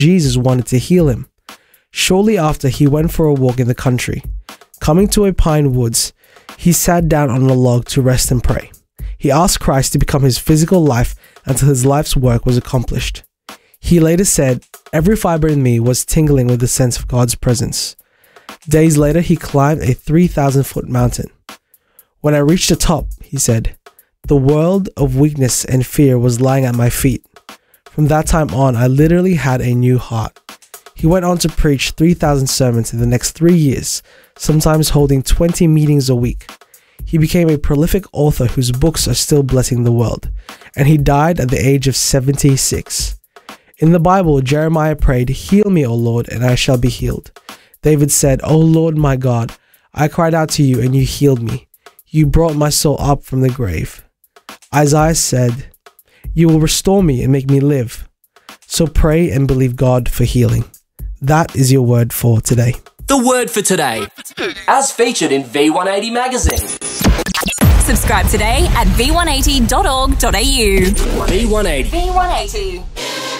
Jesus wanted to heal him. Shortly after, he went for a walk in the country. Coming to a pine woods, he sat down on a log to rest and pray. He asked Christ to become his physical life until his life's work was accomplished. He later said, "Every fiber in me was tingling with the sense of God's presence." Days later, he climbed a 3,000-foot mountain. "When I reached the top," he said, "the world of weakness and fear was lying at my feet. From that time on, I literally had a new heart." He went on to preach 3,000 sermons in the next 3 years, sometimes holding 20 meetings a week. He became a prolific author whose books are still blessing the world, and he died at the age of 76. In the Bible, Jeremiah prayed, "Heal me, O Lord, and I shall be healed." David said, "O Lord my God, I cried out to you and you healed me. You brought my soul up from the grave." Isaiah said, "You will restore me and make me live." So pray and believe God for healing. That is your word for today. The word for today, as featured in V180 magazine. Subscribe today at v180.org.au. V180. V180.